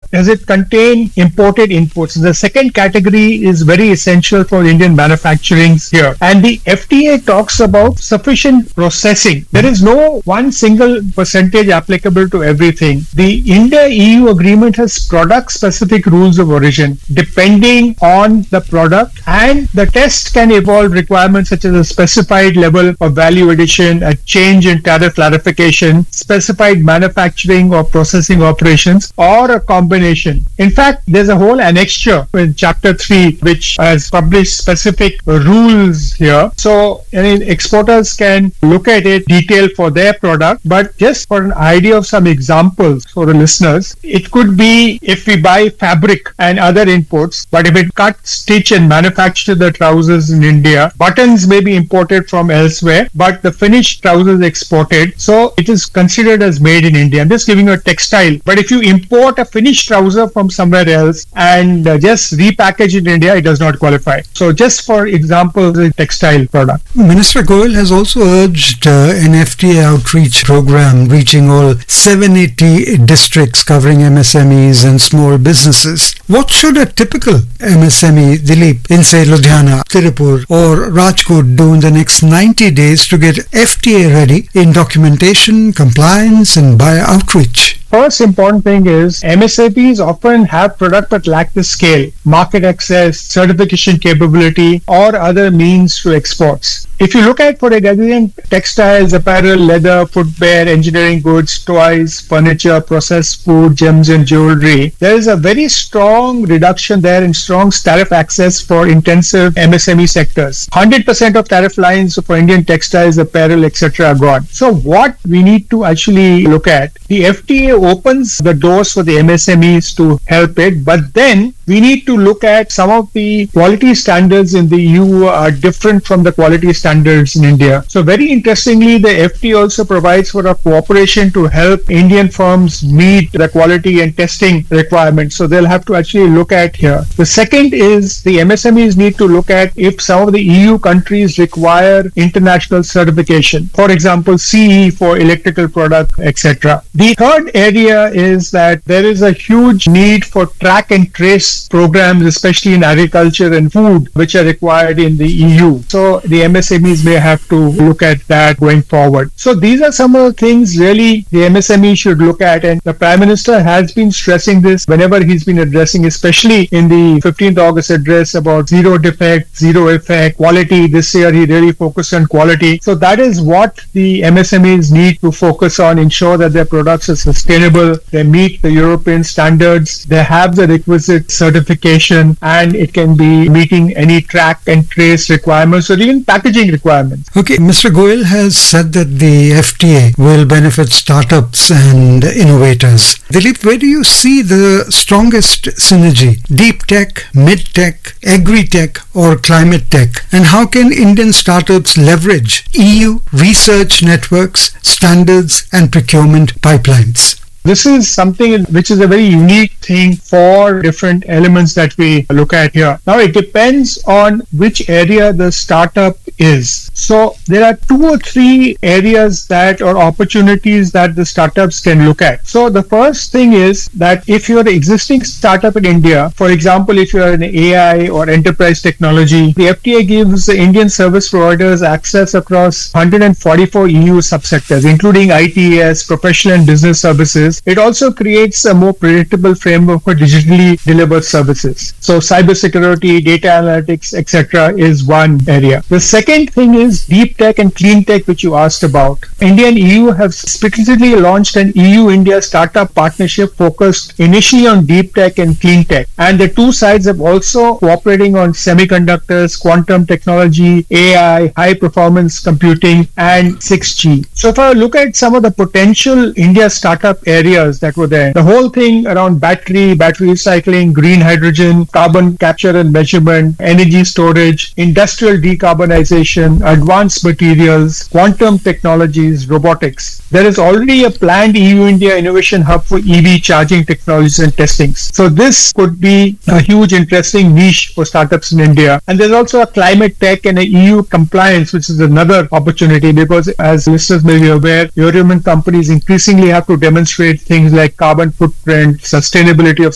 does it contain imported inputs? The second category is very essential for Indian manufacturing here. And the FTA talks about sufficient processing. There is no one single percentage applicable to everything. The India-EU agreement has product-specific rules of origin depending on the product, and the test can involve requirements such as a specified level of value addition, a change in tariff clarification, specified manufacturing or processing operations, or a combination. In fact, there's a whole annexure in Chapter 3 which has published specific rules here. So exporters can look at it detailed for their product, but just for an idea of some examples for the listeners, it could be if we buy fabric and other inputs, but if it cut, stitch and manufacture the trousers in India, buttons may be imported from elsewhere, but the finished trousers exported, so it is considered as made in India. I'm just giving you a textile, but if you import a finished trouser from somewhere else and just repackage it in India, it does not qualify. So just for example, the textile product. Minister Goyal has also urged an FTA outreach program reaching all 780 districts covering MSMEs and small businesses. What should a typical MSME, Dilip, in say Ludhiana, Tirupur or Rajkot do in the next 90 days to get FTA ready in documentation, compliance and buyer outreach? First important thing is MSMEs often have product but lack the scale, market access, certification capability or other means to exports. If you look at, for example, textiles, apparel, leather, footwear, engineering goods, toys, furniture, processed food, gems and jewelry, there is a very strong reduction there in strong tariff access for intensive MSME sectors. 100% of tariff lines for Indian textiles, apparel, etc. are gone. So what we need to actually look at, the FTA opens the doors for the MSMEs to help it, but then we need to look at some of the quality standards in the EU are different from the quality standards in India. So very interestingly, the FTA also provides for a cooperation to help Indian firms meet the quality and testing requirements. So they'll have to actually look at here. The second is the MSMEs need to look at if some of the EU countries require international certification. For example, CE for electrical product, etc. The third area is that there is a huge need for track and trace programs, especially in agriculture and food, which are required in the EU. So the MSMEs may have to look at that going forward. So these are some of the things really the MSME should look at, and the Prime Minister has been stressing this whenever he's been addressing, especially in the 15th August address about zero defect, zero effect, quality. This year he really focused on quality. So that is what the MSMEs need to focus on, ensure that their products are sustainable, they meet the European standards, they have the requisite certification, and it can be meeting any track and trace requirements or even packaging requirements. Okay, Mr. Goyal has said that the FTA will benefit startups and innovators. Dilip, where do you see the strongest synergy? Deep tech, mid tech, agri tech or climate tech? And how can Indian startups leverage EU research networks, standards and procurement pipelines? This is something which is a very unique thing for different elements that we look at here. Now, it depends on which area the startup is. So there are 2 or 3 areas that or opportunities that the startups can look at. So the first thing is that if you're an existing startup in India, for example, if you're an AI or enterprise technology, the FTA gives the Indian service providers access across 144 EU subsectors, including ITES, professional and business services. It also creates a more predictable framework for digitally delivered services. So cybersecurity, data analytics, etc. is one area. The second thing is deep tech and clean tech, which you asked about. India and EU have specifically launched an EU-India startup partnership focused initially on deep tech and clean tech. And the two sides have also cooperating on semiconductors, quantum technology, AI, high performance computing, and 6G. So if I look at some of the potential India startup areas that were there, the whole thing around battery recycling, green hydrogen, carbon capture and measurement, energy storage, industrial decarbonization, advanced materials, quantum technologies, robotics. There is already a planned EU-India innovation hub for EV charging technologies and testings. So this could be a huge interesting niche for startups in India. And there's also a climate tech and a EU compliance, which is another opportunity, because as listeners may be aware, European companies increasingly have to demonstrate things like carbon footprint, sustainability of